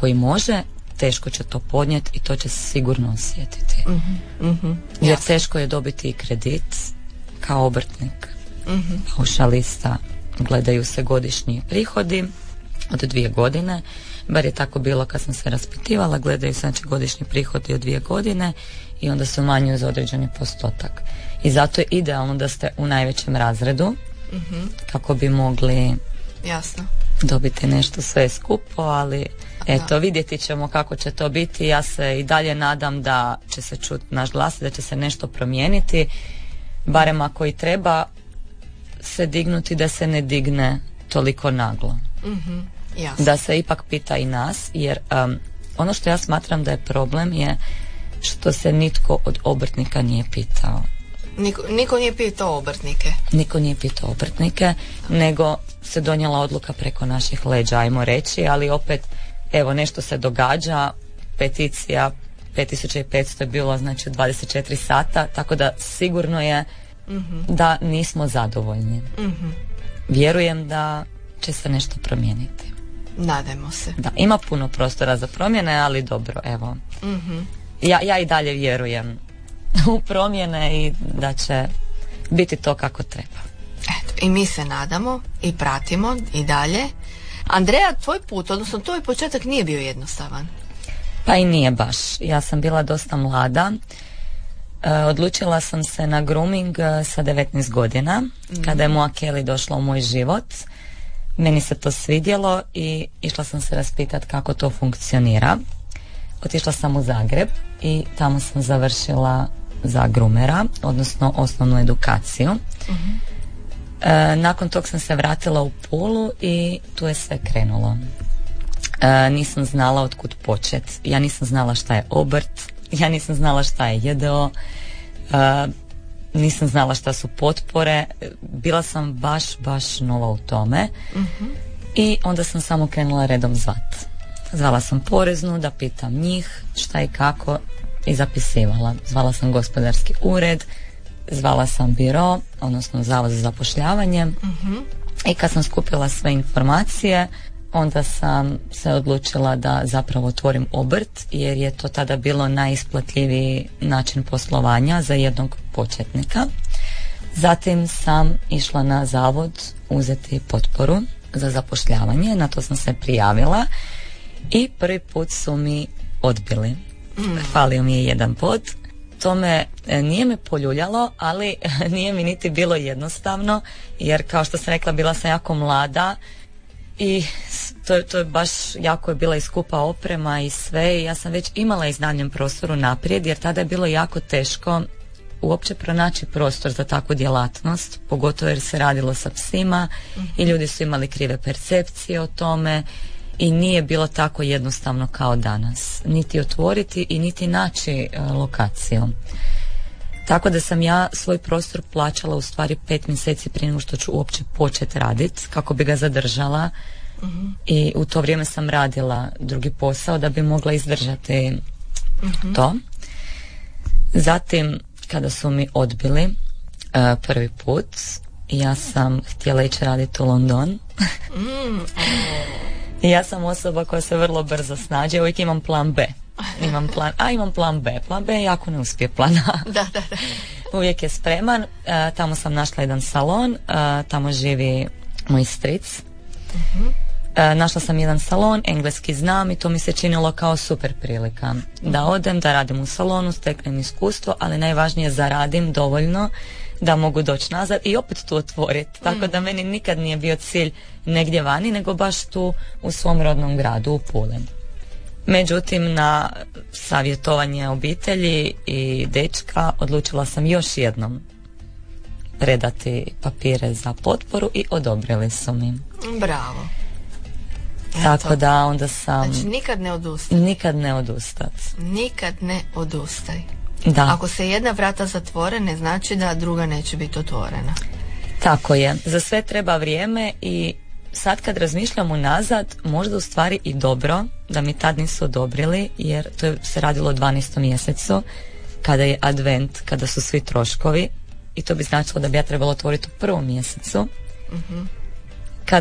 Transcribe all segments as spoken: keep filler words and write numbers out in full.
koji može, teško će to podnijeti i to će se sigurno osjetiti. Mm-hmm. Mm-hmm. Jer teško je dobiti i kredit kao obrtnik. Mm-hmm. Paušalista, gledaju se godišnji prihodi od dvije godine, bar je tako bilo kad sam se raspitivala, gledaju se znači godišnji prihodi od dvije godine i onda se umanjuju za određeni postotak. I zato je idealno da ste u najvećem razredu, mm-hmm. kako bi mogli Jasno. dobiti nešto sve skupo, ali eto, vidjeti ćemo kako će to biti. Ja se i dalje nadam da će se čuti naš glas, da će se nešto promijeniti, barem ako i treba se dignuti, da se ne digne toliko naglo. Mm-hmm. Jasno. Da se ipak pita i nas, jer um, ono što ja smatram da je problem je što se nitko od obrtnika nije pitao. Niko, niko nije pitao obrtnike. Niko nije pitao obrtnike, nego se donijela odluka preko naših leđa, ajmo reći, ali opet, evo, nešto se događa, peticija pet tisuća petsto je bilo, znači dvadeset četiri sata, tako da sigurno je mm-hmm. da nismo zadovoljni. Mm-hmm. Vjerujem da će se nešto promijeniti. Nadajmo se. Da, ima puno prostora za promjene, ali dobro, evo. Mm-hmm. Ja, ja i dalje vjerujem u promjene i da će biti to kako treba. Eto, i mi se nadamo i pratimo i dalje. Andreja, tvoj put, odnosno tvoj početak nije bio jednostavan. Pa i nije baš. Ja sam bila dosta mlada. E, odlučila sam se na grooming sa devetnaest godina, mm. kada je moja Kelly došla u moj život. Meni se to svidjelo i išla sam se raspitati kako to funkcionira. Otišla sam u Zagreb i tamo sam završila za groomera, odnosno osnovnu edukaciju. Mm-hmm. E, nakon tog sam se vratila u Pulu i tu je sve krenulo. E, nisam znala od kud počet. Ja nisam znala šta je obrt, ja nisam znala šta je J D O, e, nisam znala šta su potpore. Bila sam baš, baš nova u tome. Mm-hmm. I onda sam samo krenula redom zvat. Zvala sam poreznu da pitam njih šta i kako i zapisivala. Zvala sam gospodarski ured, zvala sam biro, odnosno zavod za zapošljavanje. Mm-hmm. I kad sam skupila sve informacije, onda sam se odlučila da zapravo otvorim obrt, jer je to tada bilo najisplatljiviji način poslovanja za jednog početnika. Zatim sam išla na zavod uzeti potporu za zapošljavanje, na to sam se prijavila i prvi put su mi odbili. Mm. Falio mi je jedan bod. To me, nije me poljuljalo, ali nije mi niti bilo jednostavno, jer kao što sam rekla, bila sam jako mlada i to, to je baš jako je bila i skupa oprema i sve, i ja sam već imala iznajmljen prostoru naprijed, jer tada je bilo jako teško uopće pronaći prostor za takvu djelatnost, pogotovo jer se radilo sa psima mm-hmm. i ljudi su imali krive percepcije o tome i nije bilo tako jednostavno kao danas, niti otvoriti i niti naći uh, lokaciju. Tako da sam ja svoj prostor plaćala u stvari pet mjeseci prije nego što ću uopće početi raditi, kako bi ga zadržala. Mm-hmm. I u to vrijeme sam radila drugi posao da bi mogla izdržati mm-hmm. to. Zatim, kada su mi odbili uh, prvi put, ja sam htjela ići raditi u London. mm. I ja sam osoba koja se vrlo brzo snađe, uvijek imam plan B. Imam plan A, imam plan B. Plan B jako ne uspije plan A. Da, da, da. Uvijek je spreman. E, tamo sam našla jedan salon, e, tamo živi moj stric. Uh-huh. E, našla sam jedan salon, engleski znam i to mi se činilo kao super prilika. Uh-huh. Da odem, da radim u salonu, steknem iskustvo, ali najvažnije zaradim dovoljno da mogu doći nazad i opet tu otvoriti. Tako mm. da meni nikad nije bio cilj negdje vani, nego baš tu u svom rodnom gradu, u Puli. Međutim, na savjetovanje obitelji i dečka odlučila sam još jednom predati papire za potporu i odobrili su mi. Bravo. Tako Eto. da onda sam... Znači nikad ne odustaj. Nikad ne odustat. Nikad ne odustaj. Da. Ako se jedna vrata zatvore, ne znači da druga neće biti otvorena. Tako je. Za sve treba vrijeme i sad kad razmišljam unazad, možda u stvari i dobro da mi tad nisu odobrili, jer to je se radilo u dvanaestom mjesecu, kada je advent, kada su svi troškovi, i to bi značilo da bi ja trebala otvoriti u prvom mjesecu. Mm-hmm. Kada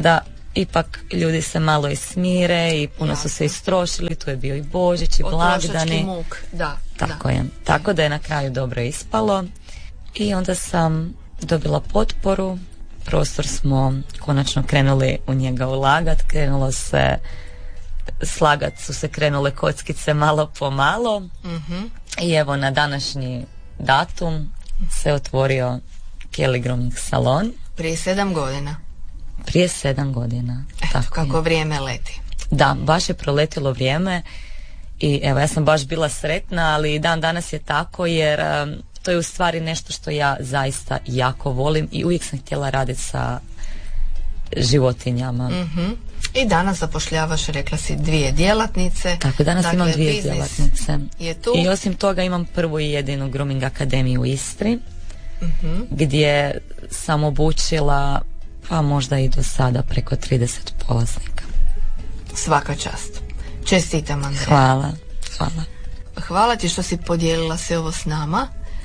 ipak ljudi se malo ismire i puno Jasno. su se istrošili, tu je bio i Božić i blagdani. Potrošački muk, da. Tako da. je. Tako da je na kraju dobro ispalo i onda sam dobila potporu, prostor smo konačno krenuli u njega ulagat, krenulo se slagat, su se krenule kockice malo po malo Mm-hmm. i evo na današnji datum se otvorio Kelly Grooming salon. Prije sedam godina. Prije sedam godina. Eto, Tako kako je. vrijeme leti. Da, baš je proletilo vrijeme i evo ja sam baš bila sretna, ali i dan danas je tako jer um, to je u stvari nešto što ja zaista jako volim i uvijek sam htjela raditi sa životinjama. Mm-hmm. I danas zapošljavaš, rekla si, dvije djelatnice. Tako, danas dakle, imam dvije biznis djelatnice. Je tu. I osim toga imam prvu i jedinu grooming akademiju u Istri, Mm-hmm. gdje sam obučila pa možda i do sada preko trideset polaznika. Svaka čast. Čestitam, Andreja. Hvala, hvala. Hvala ti što si podijelila sve ovo s nama.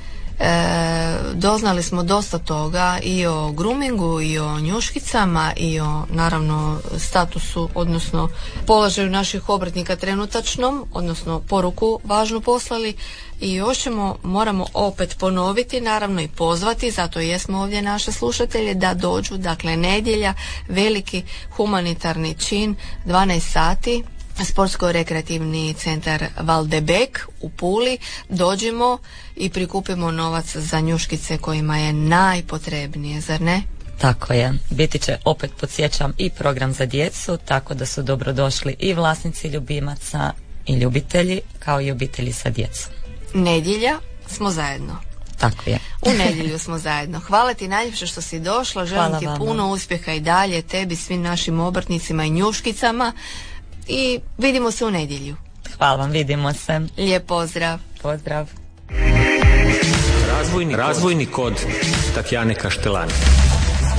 E, doznali smo dosta toga i o groomingu i o njuškicama i o naravno statusu, odnosno položaju naših obrtnika trenutačnom, odnosno poruku važnu poslali i još ćemo, moramo opet ponoviti naravno i pozvati, zato i jesmo ovdje naše slušatelje da dođu, dakle nedjelja, veliki humanitarni čin, dvanaest sati, Sportsko-rekreativni centar Valdebek u Puli. Dođimo i prikupimo novac za njuškice kojima je najpotrebnije, zar ne? Tako je. Biti će, opet podsjećam, i program za djecu, tako da su dobrodošli i vlasnici ljubimaca i ljubitelji, kao i obitelji sa djecom. Nedjelja smo zajedno. Tako je. U nedjelju smo zajedno. Hvala ti najljepše što si došla. Želim Hvala ti vama. puno uspjeha i dalje, tebi, svim našim obrtnicima i njuškicama. I vidimo se u nedjelju. Hvala vam, vidimo se. Lijep pozdrav. Pozdrav. Razvojni, razvojni kod Tatjane Kaštelani.